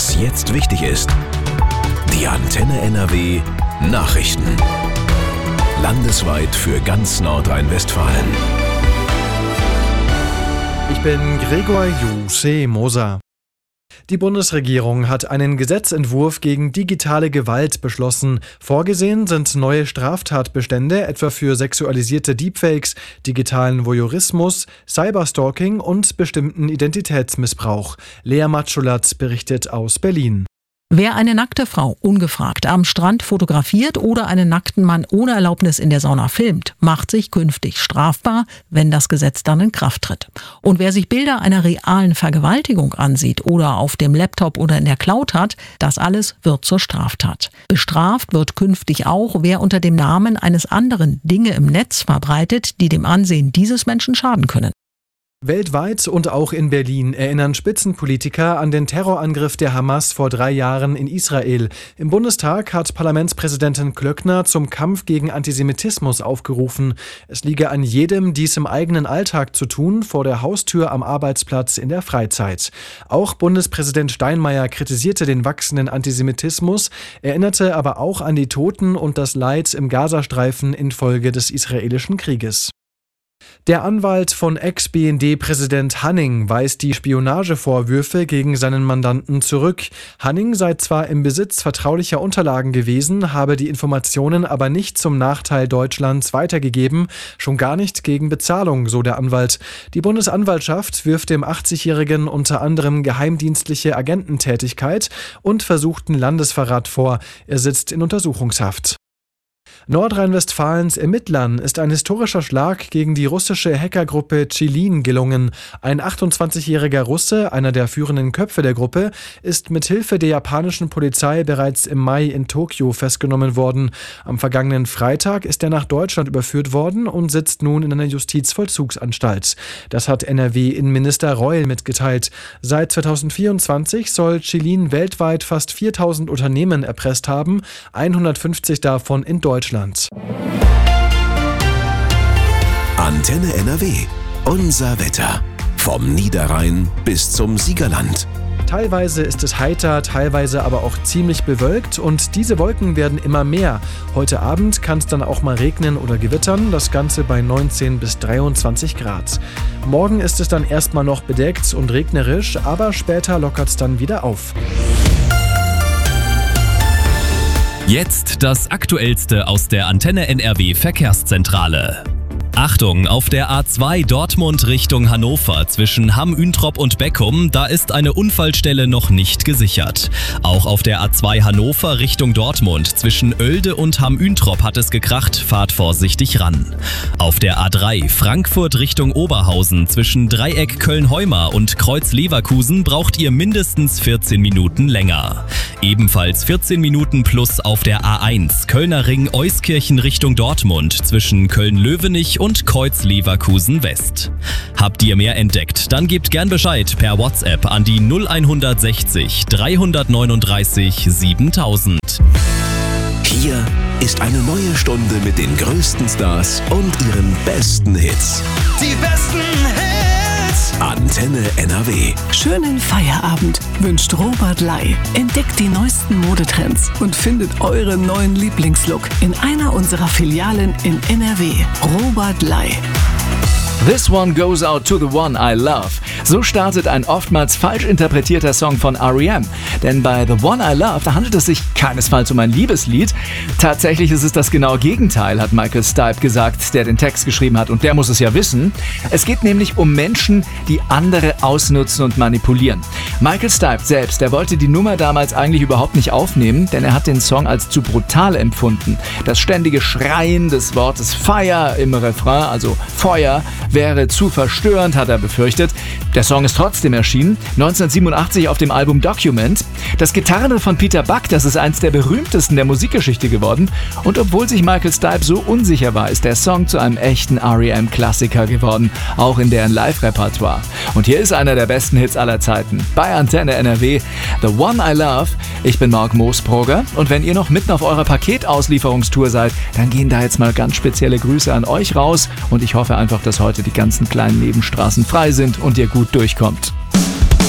Was jetzt wichtig ist. Die Antenne NRW Nachrichten. Landesweit für ganz Nordrhein-Westfalen. Ich bin Gregor Moser. Die Bundesregierung hat einen Gesetzentwurf gegen digitale Gewalt beschlossen. Vorgesehen sind neue Straftatbestände, etwa für sexualisierte Deepfakes, digitalen Voyeurismus, Cyberstalking und bestimmten Identitätsmissbrauch. Lea Matschulat berichtet aus Berlin. Wer eine nackte Frau ungefragt am Strand fotografiert oder einen nackten Mann ohne Erlaubnis in der Sauna filmt, macht sich künftig strafbar, wenn das Gesetz dann in Kraft tritt. Und wer sich Bilder einer realen Vergewaltigung ansieht oder auf dem Laptop oder in der Cloud hat, das alles wird zur Straftat. Bestraft wird künftig auch, wer unter dem Namen eines anderen Dinge im Netz verbreitet, die dem Ansehen dieses Menschen schaden können. Weltweit und auch in Berlin erinnern Spitzenpolitiker an den Terrorangriff der Hamas vor 3 Jahren in Israel. Im Bundestag hat Parlamentspräsidentin Klöckner zum Kampf gegen Antisemitismus aufgerufen. Es liege an jedem, dies im eigenen Alltag zu tun, vor der Haustür, am Arbeitsplatz, in der Freizeit. Auch Bundespräsident Steinmeier kritisierte den wachsenden Antisemitismus, erinnerte aber auch an die Toten und das Leid im Gazastreifen infolge des israelischen Krieges. Der Anwalt von Ex-BND-Präsident Hanning weist die Spionagevorwürfe gegen seinen Mandanten zurück. Hanning sei zwar im Besitz vertraulicher Unterlagen gewesen, habe die Informationen aber nicht zum Nachteil Deutschlands weitergegeben, schon gar nicht gegen Bezahlung, so der Anwalt. Die Bundesanwaltschaft wirft dem 80-Jährigen unter anderem geheimdienstliche Agententätigkeit und versuchten Landesverrat vor. Er sitzt in Untersuchungshaft. Nordrhein-Westfalens Ermittlern ist ein historischer Schlag gegen die russische Hackergruppe Chilin gelungen. Ein 28-jähriger Russe, einer der führenden Köpfe der Gruppe, ist mithilfe der japanischen Polizei bereits im Mai in Tokio festgenommen worden. Am vergangenen Freitag ist er nach Deutschland überführt worden und sitzt nun in einer Justizvollzugsanstalt. Das hat NRW-Innenminister Reul mitgeteilt. Seit 2024 soll Chilin weltweit fast 4.000 Unternehmen erpresst haben, 150 davon in Deutschland. Antenne NRW. Unser Wetter. Vom Niederrhein bis zum Siegerland. Teilweise ist es heiter, teilweise aber auch ziemlich bewölkt und diese Wolken werden immer mehr. Heute Abend kann es dann auch mal regnen oder gewittern, das Ganze bei 19 bis 23 Grad. Morgen ist es dann erstmal noch bedeckt und regnerisch, aber später lockert es dann wieder auf. Jetzt das Aktuellste aus der Antenne NRW Verkehrszentrale. Achtung, auf der A2 Dortmund Richtung Hannover zwischen Hamm-Üntrop und Beckum, da ist eine Unfallstelle noch nicht gesichert. Auch auf der A2 Hannover Richtung Dortmund zwischen Oelde und Hamm-Üntrop hat es gekracht, fahrt vorsichtig ran. Auf der A3 Frankfurt Richtung Oberhausen zwischen Dreieck Köln-Heumar und Kreuz Leverkusen braucht ihr mindestens 14 Minuten länger. Ebenfalls 14 Minuten plus auf der A1 Kölner Ring Euskirchen Richtung Dortmund zwischen Köln-Löwenich und Kreuz Leverkusen West. Habt ihr mehr entdeckt? Dann gebt gern Bescheid per WhatsApp an die 0160 339 7000. Hier ist eine neue Stunde mit den größten Stars und ihren besten Hits. Die besten Hits! Antenne NRW. Schönen Feierabend wünscht Robert Ley. Entdeckt die neuesten Modetrends und findet euren neuen Lieblingslook in einer unserer Filialen in NRW. Robert Ley. This one goes out to the one I love. So startet ein oftmals falsch interpretierter Song von R.E.M. Denn bei The One I Love, da handelt es sich keinesfalls um ein Liebeslied. Tatsächlich ist es das genaue Gegenteil, hat Michael Stipe gesagt, der den Text geschrieben hat. Und der muss es ja wissen. Es geht nämlich um Menschen, die andere ausnutzen und manipulieren. Michael Stipe selbst, der wollte die Nummer damals eigentlich überhaupt nicht aufnehmen, denn er hat den Song als zu brutal empfunden. Das ständige Schreien des Wortes Fire im Refrain, also Feuer, wäre zu verstörend, hat er befürchtet. Der Song ist trotzdem erschienen, 1987 auf dem Album Document. Das Gitarrenriff von Peter Buck, das ist eins der berühmtesten der Musikgeschichte geworden. Und obwohl sich Michael Stipe so unsicher war, ist der Song zu einem echten R.E.M.-Klassiker geworden, auch in deren Live-Repertoire. Und hier ist einer der besten Hits aller Zeiten. Bei Antenne NRW, The One I Love. Ich bin Marc Moosbrugger und wenn ihr noch mitten auf eurer Paketauslieferungstour seid, dann gehen da jetzt mal ganz spezielle Grüße an euch raus und ich hoffe einfach, dass heute die ganzen kleinen Nebenstraßen frei sind und ihr gut durchkommt.